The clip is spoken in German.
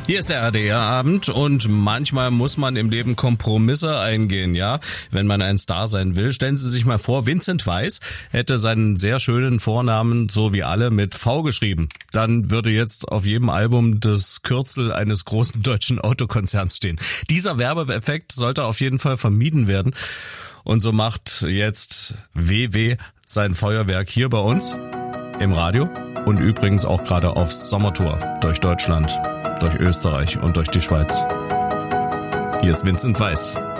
Hier ist der RDR-Abend und manchmal muss man im Leben Kompromisse eingehen, ja, wenn man ein Star sein will. Stellen Sie sich mal vor, Vincent Weiss hätte seinen sehr schönen Vornamen, so wie alle, mit V geschrieben. Dann würde jetzt auf jedem Album das Kürzel eines großen deutschen Autokonzerns stehen. Dieser Werbeeffekt sollte auf jeden Fall vermieden werden. Und so macht jetzt WW sein Feuerwerk hier bei uns im Radio und übrigens auch gerade auf Sommertour durch Deutschland, durch Österreich und durch die Schweiz. Hier ist Vincent Weiss.